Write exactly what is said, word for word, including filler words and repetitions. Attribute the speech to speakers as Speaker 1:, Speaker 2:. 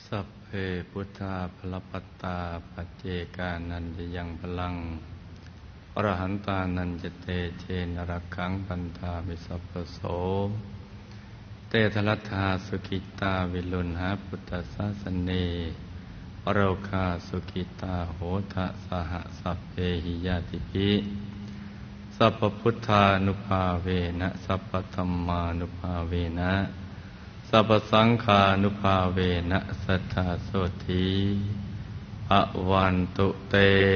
Speaker 1: สัพเพพุทธาภลปัตตาปัจเจกานันจะยังพลังอรหันตานันจะเตเชนรักขังปันธามิสัพพโสเตทลัทธาสุกิตาวิลุณหาพุทธศาสเนโรคาสุกิตาโหทะสหสัพเพหิยาติภิสัพพพุทธานุภาเวนะสัพพธัมมานุภาเวนะสัพพสังฆานุภาเวนะสัทธาโสธีอวันตุเต